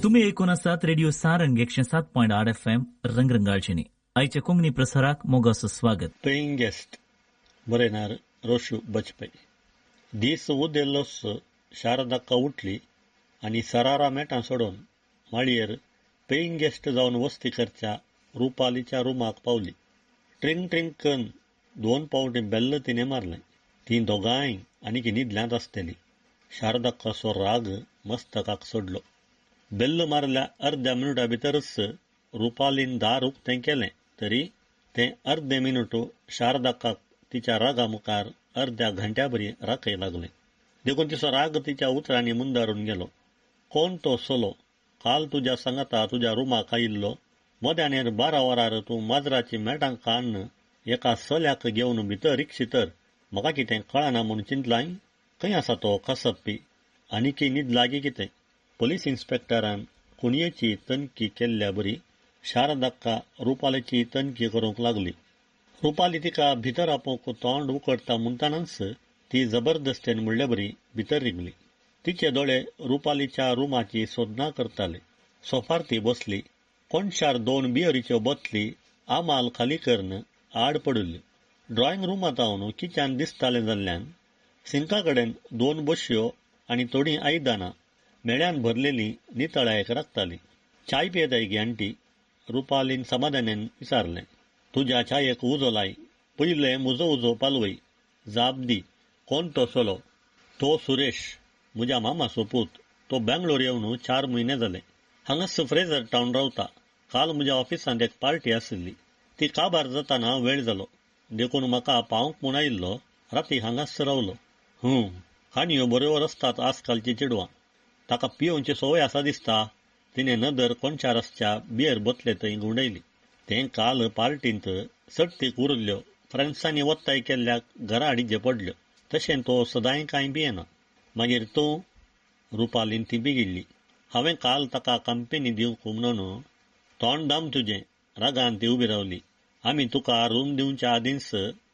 तुम्ही ऐकून आसात रेडिओ सारंग 107.8 FM रंगरंगाळचिनी. आयच्या कोंकणी प्रसाराक मोगाचं स्वागत. Paying guest बरयणार रोशू बचपई. दीस उदेल्लोस शारदाक्का उठली आणि सरारा मेटां सोडून माळयेर पेईंग गेस्ट जावन वस्ती करच्या रुपालीच्या रुमाक पावली. ट्रिंग ट्रिंग कन 2 पावटी बेल्ल तिने मारलें. ती दोगांय आनीक न्हिदल्यांत आसतली. शारदाक्काचो राग मस्तकाक सोडलो. बेल्ल मारल्या अर्ध्या मिनटा भितरच रुपालीन दार उक्तें केलें, तरी तें अर्धे मिनटू शारदाक्काक तिच्या रागा मुखार अर्ध्या घंट्याभरी राखय लागलें. देखून तिचो राग तिच्या उतरांनी मुंदारून गेलो. कोण तो सोलो? काल तुज्या सांगाता तुज्या रुमाक आयिल्लो. मध्यानेर 12 वरार तूं माजराची मेटां काडन एका सोल्याक घेवन भितर रिक्षितर. म्हाका कितें कळना म्हूण चिंतलाय. खंय आसा तो कसप्पी? आनीकय न्हीद लागी कितें? पुलीस इन्स्पेक्टरान कुणयेची तनकी केल्ल्या बरी शारदाक्का रुपालीची तनकी करूंक लागली. रुपाली तिका भितर आपोवंक तोंड उकडटा म्हणटनाच ती जबरदस्तेन म्हणले बरी भितर रिगली. तिचे दोळे रुपालीच्या रुमाची सोदना करताले. सोफार ती बसली. कोणशार 2 बियरीच्यो बोतली आमाल खाली करून आड पडिल्ल्यो. ड्रॉइंग रूमांत हांव किचन दिसतालें जाल्ल्यान सिंका कडेन 2 बश्यो आनी थोडीं आयदनां मेळ्यान भरलेली नितळायेक राखताली. चाय पियेताय गे आंटी? रुपालीन समाधानान विचारलें. तुज्या चायेक उजो लाय. पयलें म्हजो उजो पालवय. जाप दी. कोण तो सोलो? तो सुरेश, म्हज्या मामाचो पूत. तो बेंगलोर येवन 4 म्हयने जाले. हांगास फ्रेझर टावन रावता. काल म्हज्या ऑफिसांत एक पार्टी आशिल्ली. ती काबार जाताना वेळ जालो. देखून म्हाका पावंक म्हूण आयिल्लो. राती हांगास रावलो. हांण्यो बऱ्यो रस्तात आजकालची चेडवां. ताका पियोवची सवय आसा दिसता. तिने नदर कोणच्या रसच्या बियर बोतलेतय गुंडयली. तें काल पार्टींत सट्टीक उरल्ल्यो फ्रेंड्सांनी वत्ताय केल्ल्या घरा हाडिजे पडल्यो. तशें तो सदांय कांय पियेना. मागीर तूं? रुपालीन ती बिगिडली. हांवें काल ताका कंपनी दिवंक म्हणून. तोंड दाम तुजें. रागान ती उबी रावली. आमी तुका रूम दिवच्या आदींच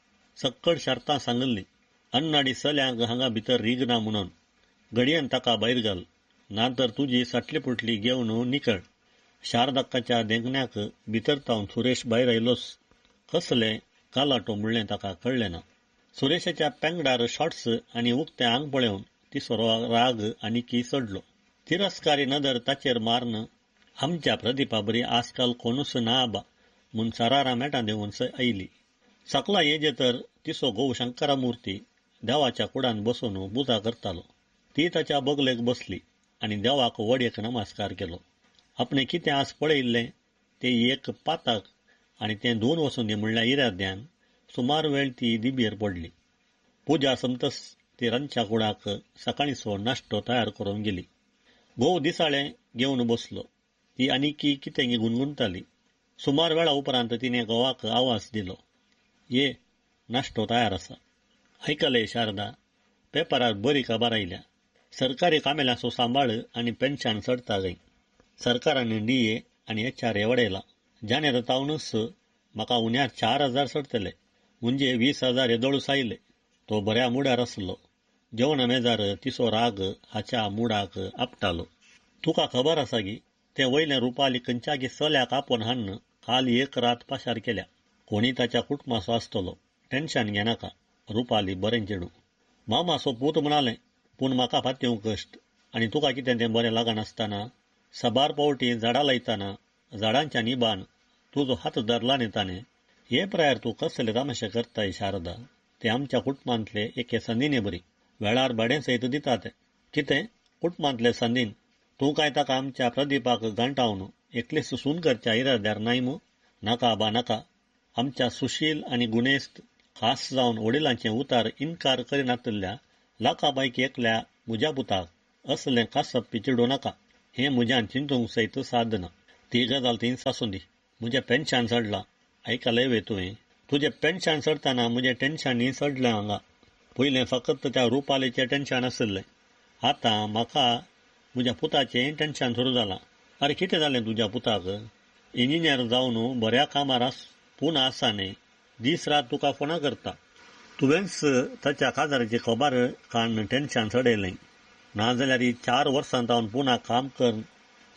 सक्कड शर्तां सांगल्लीं. अन्नाडी सल्यांक हांगा भितर रिगना म्हणून. घडयेन ताका भायर घाल, नातर तुजी साटली पुटली घेवन निकळ. शारदाक्काच्या देंगण्याक भितर तावन सुरेश भायर आयलोस. कसलें कालाटो म्हणलें ताका कळलें ना. सुरेशाच्या पेंगडार शॉर्ट्स आनी उक्तें आंग पळोवन तिचो राग आनीकय चडलो. तिरस्कारी नदर ताचेर मारन आमच्या प्रदीपा बरी आजकाल कोणूच ना आबा म्हूण सरारा मेटां देंवन आयली. सकला येजे तर तिचो घोव शंकरामुर्ती देवाच्या कुडान बसून पुजा करतालो. ती ताच्या बगलेक बसली आनी देवाक वडयेक नमस्कार केलो. आपणें कितें आज पळयिल्लें तें एक पाताक आनी तें धुवन वचून दी म्हणल्या इराद्यान सुमार वेळ ती दिबेर पडली. पुजा समतस ती रांदच्या कुडाक सकाळीचो नाश्तो तयार करून गेली. घोव दिसाळें घेवन बसलो. ती आनीकय कितें गुणगुणताली. सुमार वेळा उपरांत तिणें घोवाक आवाज दिलो. ये, नाश्तो तयार आसा. आयकले शारदा, पेपरार बरी खबर आयल्या. सरकारी कामेल्यांचो सांबाळ आनी पेन्शन चडता गय. सरकारान DA आनी HRA वाडयला. जानेर तावनच म्हाका उण्यार 4,000 चडतले. म्हणजे 20,000 येदोळूच आयले. तो बऱ्या मुडार आसलो. जेवणा मेजार तिचो राग हाच्या मुडाक आपटालो. तुका खबर आसा गी, ते वयले रुपाली खंयच्यागी सल्याक आपोवन हाडन काल एक रात पाशार केल्या. कोणी ताच्या कुटुंबाचो आसतलो. टेन्शन घेनाका. रुपाली बरें चेडू. मामाचो पूत म्हणालें, पूण म्हाका फात्यो कश्ट. आनी तुका कितें तें बरें लागनासतना सबार पावटी झाडां लायतना झाडांच्या निबान तुजो हात धरला न्ही ताणें. हे प्रायर तूं कसले तमाशे करताय शारदा? ते आमच्या कुटुंबांतले एके संदीने बरी. वेळार भाडें सयत दिता ते. कितें कुटुंबांतले संदीन? तूं काय ताका आमच्या प्रदीपाक गांठावन एकलीच सून करच्या इराद्यार नाय मू? नाका बा नाका. आमच्या सुशील आनी गुणेस्त खास जावन वडिलांचे उतार इन्कार करिनातल्या लाखापैकी एकल्या म्हज्या पुताक असलें कासप्पी चिडू नाका. हें म्हज्यान चिंतूंक सयत साद ना. ती गजाल थंयच आसूं दी. म्हजें पेन्शन चडलां. आयकलें वे तुवें? तुजें पेन्शन चडतना म्हजें टेन्शनय चडलें हांगा. पयलें फकत त्या रुपालीचें टेन्शन आशिल्लें. आतां म्हाका म्हज्या पुताचें टेन्शन सुरू जालां. अरे कितें जालें तुज्या पुताक? इंजिनियर जावन बऱ्या कामार पूण आसा न्ही. दीस रात तुका फोना करता. तुवेंच ताच्या काजाराची खबर काडन टेन्शन चडयलें. नाजाल्यार 4 वर्सां जावन पुना काम कर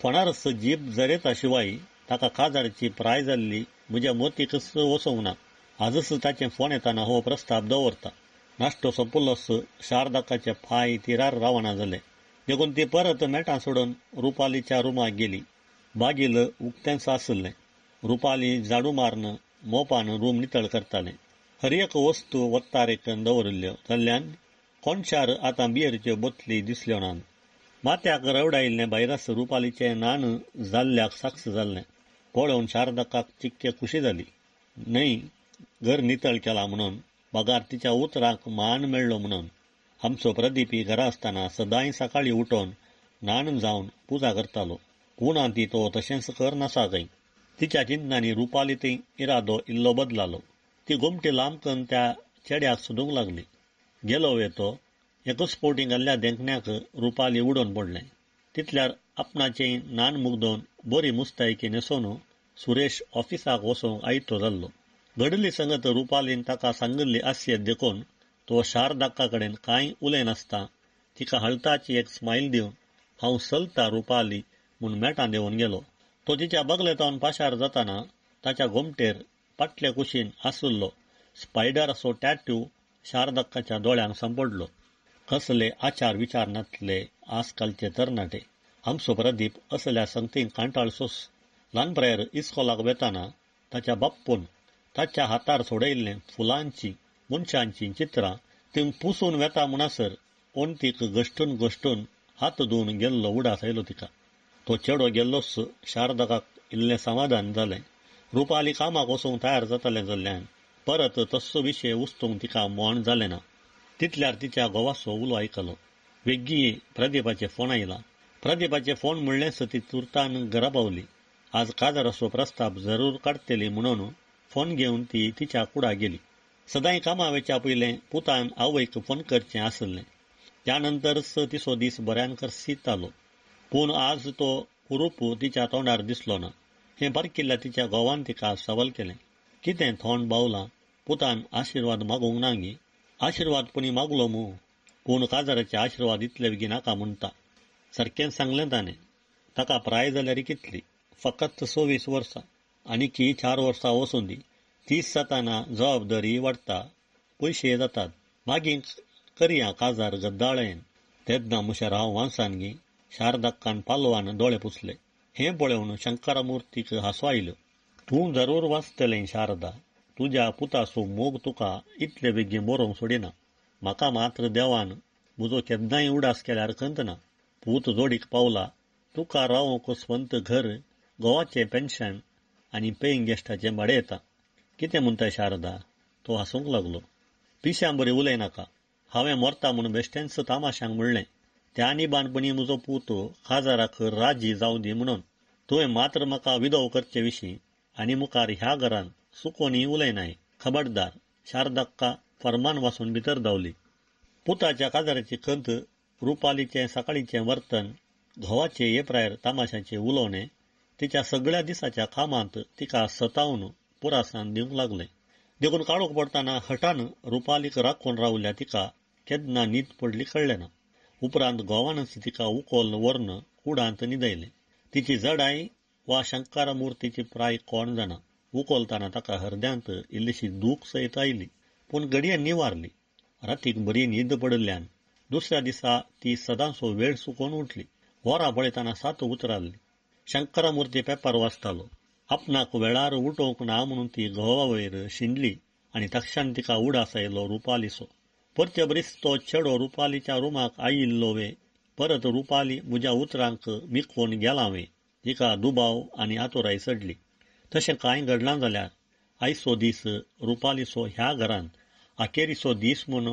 फोणारस जीप जरेता शिवाय ताका काजारची प्राय जाल्ली म्हज्या मोतीकच वचोंक ना. आजच ताचें फोन येताना हो प्रस्ताव दवरता. नाश्तो सोंपलोस शारदाकाचे पाय तिरार रावना जाले. देखून ती परत मेटां सोडून रुपालीच्या रुमाक गेली. बागील उक्तेंच आसलें. रुपाली झाडू मारन मोपान रूम नितळ करतालें. हर एक वस्तू वत्तारेकन दवरल्ल्यो जाल्ल्यान कोणशार आतां बियरच्यो बोतली दिसल्यो नात. माथ्याक रवडायिल्लें भायरस रुपालीचें नान जाल्ल्याक साक्ष जाल्लें पळोवन शारदाकाक चिक्के खुशी जाली. न्हय, घर नितळ केला म्हणून, पगार तिच्या उतराक मान मेळ्ळो म्हणून. आमचो प्रदीपी घरा आसतना सदांय सकाळी उठोवन नान जावन पुजा करतालो. पुना ती तो तशेंच कर नासाकय. तिच्या चिंतनांनी रुपालीतय इरादो इल्लो बदलालो. ती घुमटी लांबकन त्या चेड्याक सोदूंक लागली. गेलो वेतो एकूच फावटी घाल्ल्या देंकण्याक रुपाली उडोवन पडलें. तितल्यार आपणाचें नान मुगदोवन बरी मुस्तायकी न्हेसोवन सुरेश ऑफिसाक वचोंक आयतो जाल्लो. घडली संगत रुपालीन ताका सांगिल्ली आस्येत देखून तो शारदाक्का कडेन कांय उलयनासता तिका हळताची एक स्माईल दिवन हांव चलता रुपाली म्हूण मेटां देंवन गेलो. तो तिच्या बगलेतावन पाशार जाताना ताच्या घोमटेर पाटले कुशीन आसुल्लो स्पायडराचो टॅट्यू शारदाक्काच्या दोळ्यांक सांपडलो. कसले आचार विचार नातले आजकालचे तरणाटे. आमचो प्रदीप असल्या संगतीक कांटाळसोस. ल्हानपणायर इस्कोलाक वेताना ताच्या बाप्पून ताच्या हातार सोडयिल्लें फुलांची मनशांची चित्रां थिंग पुसून वेता म्हणसर ओंतीक गश्टून गश्टून हात धुवन गेल्लो उडास आयलो तिका. तो चेडो गेल्लोच शारदाकाक इल्लें समाधान जालें. रुपाली कामाक वचूंक तयार जातालें जाल्ल्यान परत तस्सो विशय उस्तूंक तिका मोण जालें ना. तितल्यार तिच्या घोवाचो उलो आयकलो. वेग्गी प्रदीपाचे फोन आयला. प्रदीपाचे फोन म्हणलेंच ती तुर्तान घरा पावली. आज काजाराचो प्रस्ताव जरूर काडटली म्हणून फोन घेवन ती तिच्या कुडा गेली. सदांय कामा वेच्या पयलें पुतान आवयक फोन करचें आसलें. त्यानंतरच तिचो दीस बऱ्यान करसितालो. पूण आज तो कुरूप तिच्या तोंडार दिसलो ना. हें बारकिल्ल्या तिच्या घोवान तिका सवाल केलें. कितें थोंड बावलां? पुतान आशिर्वाद मागूंक ना गी. आशिर्वाद पुणी मागलो मू. पूण काजाराचे आशिर्वाद इतले बेगीन नाका म्हणटा. सारकें सांगलें ताणें. ताका प्राय जाल्यार कितली? फकत 26 वर्सां. आनीकी 4 वर्सां वचून दी. 30 जाताना जबाबदारी वाडटा, पयशे जातात. मागीर करया काजार गद्दाळेन. तेन्ना मुशार हांव वांसान गी. शारदाक्कान पालवान दोळे पुसले. हें पळोवन शंकरमुर्तीक हांसो आयल्यो. तूं जरूर वाचतलें शारदा. तुज्या पुताचो मोग तुका इतले बेगीन बरोवंक सोडिना. म्हाका मात्र देवान म्हजो केन्नाय उडास केल्यार खंत ना. पूत जोडीक पावला. तुका रावंक स्वंत घर, गोवाचें पेन्शन आनी पेईंग गेस्टाचें भाडें येता. कितें म्हणटाय शारदा? तो हांसूंक लागलो. पिश्यां बरी उलयनाका. हांवें मरता म्हूण बेश्टेंच तामाश्यांक म्हणलें. त्या निबाणपणी म्हजो पूत काजाराक राजी जावं दी म्हणून. तुवें मात्र म्हाका विदव करचे विशीं आनी मुखार ह्या घरान सुकोनी उलयनाय. खबरदार. शारदाक्का फर्मान वाचून भितर धांवली. पुताच्या काजाराची खंत, रुपालीचें सकाळीचें वर्तन, घोवाचे येप्रायर तामाशाचे उलोवणे तिच्या सगळ्या दिसाच्या कामांत तिका सतावन पुरासान दिवंक लागलें. देखून काळोख पडटाना हटान रुपालीक राखून रावल्या तिका केन्ना न्हीद पडली कळ्ळें ना. उपरांत घोवानच तिका उखोल व्हरून कुडांत न्हिदयलें. तिची जडाय वा शंकरमुर्तीची प्राय कोण जाणा. उखोलताना ताका हृदयांत इल्लीशी दूख सयत आयली. पूण घडये निवारली. रातीक बरी न्हीद पडल्यान दुसऱ्या दिसा ती सदांचो वेळ चुकोवन उठली. वरां पळयताना 7 उतराल्ली. शंकरमुर्ती पेपर वाचतालो. आपणाक वेळार उठोवंक ना म्हणून ती घोवा वयर शिंडली आनी तक्षण तिका उडास आयलो रुपालीचो. परचे बरीच तो चेडो रुपालीच्या रुमाक आयिल्लो वे. परत रुपाली म्हज्या उतरांक मिखोवन गेला वे. तिका दुबाव आनी आतुराय चडली. तशें कांय घडलां जाल्यार आयचो दीस रुपालीचो ह्या घरान अखेरीचो दीस म्हूण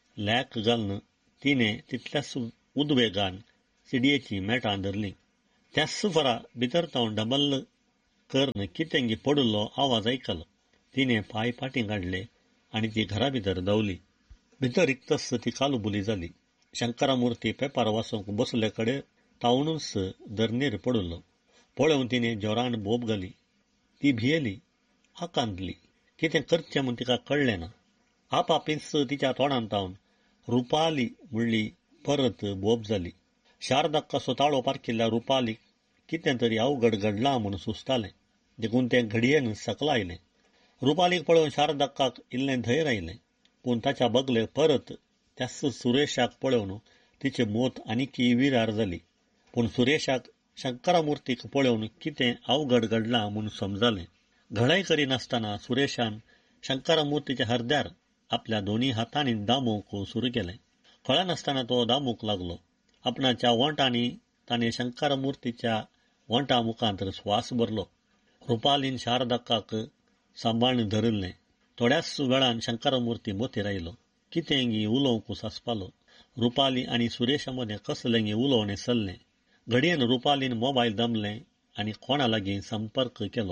लॅक घालन तिणें तितल्याच उद्वेगान चिडयेची मेटां धरलीं. त्याच फरा भितर तावन डबल करन कितेंगी पडलो आवाज आयकलो. तिणें पाय फाटीं काडले आनी ती घरा भितर धांवली. भितर इकतच ती कालबुली जाली. शंकरमुर्ती पेपर वाचूंक बसले कडेन तावनूच धरणेर पडलो. पळोवन तिणें जोरान बोब घाली. ती भियेली, आकांतली. कितें करचें म्हूण तिका कळ्ळें ना. आपापीच तिच्या तोंडान तावन रुपाली म्हणली. परत बोब जाली. शारदाक्काचो ताळो पारकिल्ल्या रुपालीक कितें तरी अवघड घडलां म्हूण सुस्तालें. देखून तें घडयेन सकल आयलें. रुपालीक पळोवन शारदक्काक इल्लें धैर्य आयलें. पूण ताच्या बगले परत त्याच सुरेशाक पळोवन तिची मोत आनीकय विरार जाली. पूण सुरेशाक शंकरामुर्तीक पळोवन कितें अवघड घडलां म्हूण समजलें. घडाय करिनासतना सुरेशान शंकरामुर्तीच्या हरद्यार आपल्या दोनी हातांनी दामूंक सुरू केलें. कळनासतना तो दामूंक लागलो. आपणाच्या वोंटांनी ताणें शंकरामुर्तीच्या वोंटा मुखांत स्वास भरलो. रुपालीन शारदक्काक सांबाळून धरिल्लें. थोड्याच वेळान शंकरामुर्ती मथीर आयलो. कितेंय उलोवंक सासपालो. रुपाली आनी सुरेशा मदें कसलेंय उलोवणें चल्लें. घडयेन रुपालीन मोबायल दमलें आनी कोणा लागीं संपर्क केलो.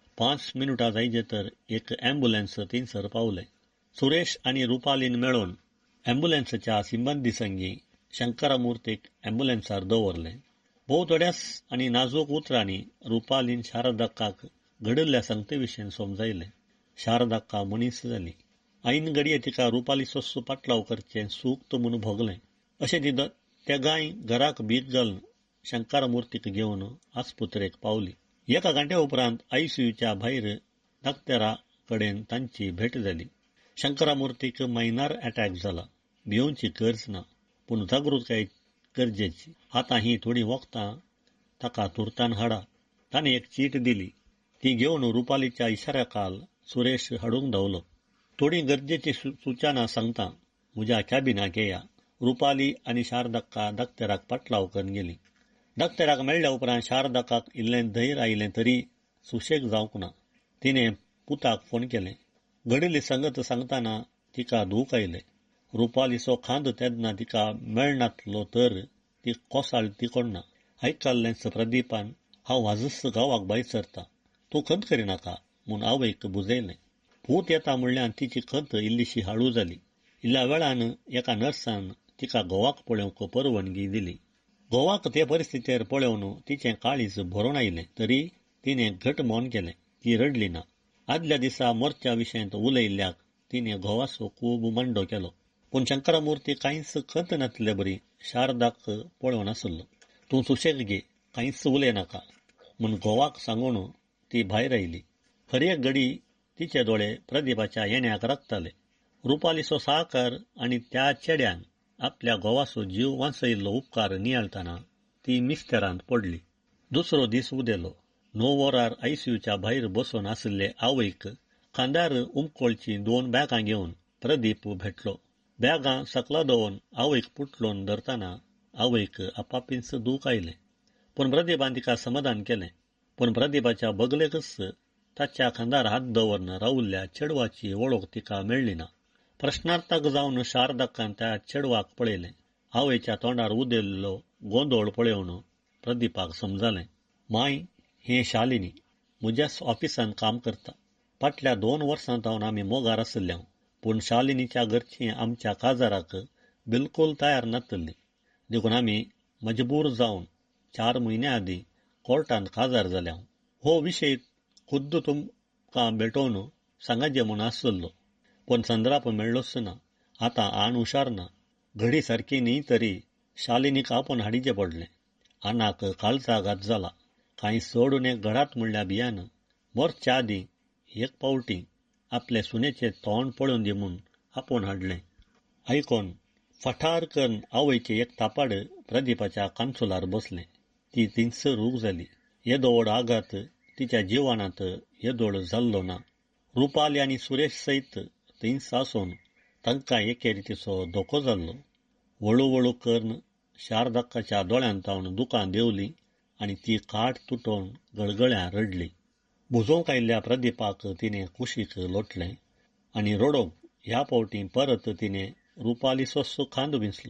5 मिनटां जायचे तर एक अँब्युलन्स थिंयसर पावलें. सुरेश आनी रुपालीन मेळोवन अँब्युलन्सच्या सिंबंदी संगी शंकरामुर्तीक अँब्युलन्सार दवरलें. भोव थोड्याच आनी नाजूक उतरांनी रुपालीन शारदक्काक घडिल्ल्या संगते समजायलें. शारदक्का मनीस जाली. ऐन घडये तिका रुपालीचो पाटलाव करचें सूक्त म्हूण भोगलें. अशें ती तेगाय घराक भीक घालून शंकरामुर्तीक घेवन आस्पत्रेक पावली. 1 घंटे उपरांत आयसीयूच्या भायर डाक्टरा कडेन तांची भेट जाली. शंकरामुर्तीक मायनर अटॅक जाला. भिवची गरज ना, पूण जागृताय गरजेची. आतां ही थोडी वखदां ताका तुर्तान हाडा. ताणें एक चीट दिली. ती घेवन रुपालीच्या इशाऱ्याखाल सुरेश हाडूंक धांवलो. थोडी गरजेची सूचना सांगता म्हज्या कॅबिनाक येया. रुपाली आनी शारदक्का डाक्टराक पाटलाव करून गेली. डाक्टराक मेळ्ळ्या उपरांत शारदक्काक इल्लें धैर्य आयलें तरी सुशेग जावंक ना. तिणें पुताक फोन केलें. घडिल्ली संगत सांगतना तिका दूख आयलें. रुपालीचो खांद तेन्ना तिका मेळनातलो तर ती कोसाळ तिकोडना. आयकल्लेंच प्रदीपान हांव वाजस गांवाक भायर सरता, तूं खंत करिनाका म्हूण आवयक बुजयलें. पूत येता म्हणल्यार तिची खंत इल्लीशी हाळू जाली. इल्ल्या वेळान एका नर्सान तिका घोवाक पळोवंक परवानगी दिली. घोवाक ते परिस्थितीर पळोवन तिचें काळीज भरून आयलें तरी तिणें घट मौन केलें. ती रडली ना. आदल्या दिसा मोर्च्या विशयंत उलयल्ल्याक तिणें घोवाचो खूब मांडो केलो. पूण शंकरामुर्ती कांयच खंत नासले बरी शारदाक पळोवन आसलो. तूं सुशेग घे, कांयच उलय नाका म्हूण घोवाक सांगून ती भायर आयली. खरी एक घडी तिचे दोळे प्रदीपाच्या येण्याक रगताले. रुपालीचो साकार आनी त्या चेड्यान आपल्या घोवाचो जीव वाचयल्लो उपकार नियाळतना ती मिस्तेरांत पडली. दुसरो दीस उदेलो. 9 वरार आयसीयूच्या भायर बसून आशिल्ले आवयक खांद्यार उमकोळची 2 बॅगां घेवन प्रदीप भेटलो. बॅगां सकला दवरून आवयक पुटलोवन धरतना आवयक आपापींच दूख आयलें. पूण प्रदीपान तिका समाधान केलें. पूण प्रदीपाच्या बगलेकच ताच्या खांद्यार हात दवरून रावल्ल्या चेडवाची वळख तिका मेळ्ळी ना. प्रश्नार्थक जावन शारदक्कान त्या चेडवाक पळयलें. आवयच्या तोंडार उदेल्लो गोंदोळ पळोवन प्रदीपाक समजलें. माय, हें शालिनी म्हज्याच ऑफिसान काम करता. फाटल्या 2 वर्सांतावन आमी मोगार आशिल्ल्या. पूण शालिनीच्या घरचीं आमच्या काजाराक बिलकूल तयार नासलीं. देखून आमी मजबूर जावन 4 म्हयन्या आदीं कोर्टांत काजार जाल्या. हो विशय खुद्द तुमकां भेटोवन सांगाजे म्हूण आसलो. पूण संदर्भ मेळ्ळोच ना. आतां आण हुशार ना. घडी सारकी न्ही तरी शालिनीक आपूण हाडिचें पडलें. आनाक काळजा घात जाला. कांय सोडून एक घडात म्हणल्या भियान मोरच्या आदीं एक पावटी आपले सुनेचें तोंड पळोवन दी म्हूण आपूण हाडलें. आयकोन फटार करून आवयचें एक थापाड प्रदीपाच्या कांसुलार बसलें. ती थिंगसर उब जाली. येदो व्हड आघात तिच्या जिवानांत येदोळ जाल्लो ना. रुपाली आनी सुरेश सयत थिंच आसून तांकां एके रितीचो धोको जाल्लो. वळू करून शारदक्काच्या दोळ्यांतावन दुकां देंवली आनी ती काठ तुटोवन गळगळ्यां रडली. बुजोवंक आयिल्ल्या प्रदीपाक तिणें कुशीक लोटलें आनी रडोवंक ह्या फावटी परत तिणें रुपालीचोच खांद विंचलो.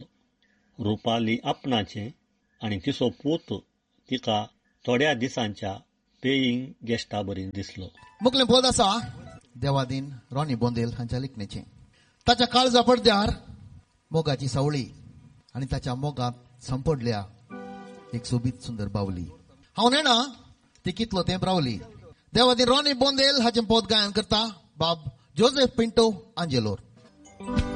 रुपाली आपणाचें आनी तिचो पूत तिका थोड्या दिसांच्या पेईंग गेस्टा बरी दिसलो. मुखलें पद आसा देवादीन रॉनी बोंदेल हांच्या लिखणेचें. ताच्या काळजा पडद्यार मोगाची सावळी आनी ताच्या मोगात संपडल्या एक सोबीत सुंदर बावली. हांव नेणा ती कितलो तेंप रावली. देवादीन रॉनी बोंदेल हाचें पद गायन करता बाब जोसेफ पिंटो आंजेलोर.